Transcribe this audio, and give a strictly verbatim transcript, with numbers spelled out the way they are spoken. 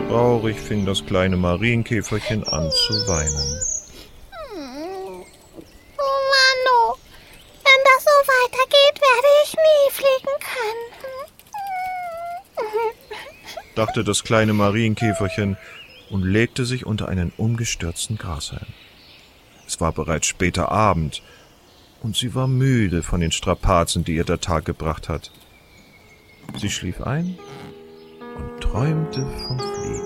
Traurig fing das kleine Marienkäferchen an zu weinen. Oh Mann, wenn das so weitergeht, werde ich nie fliegen können, dachte das kleine Marienkäferchen und legte sich unter einen umgestürzten Grashalm. Es war bereits später Abend und sie war müde von den Strapazen, die ihr der Tag gebracht hat. Sie schlief ein und träumte vom Fliegen.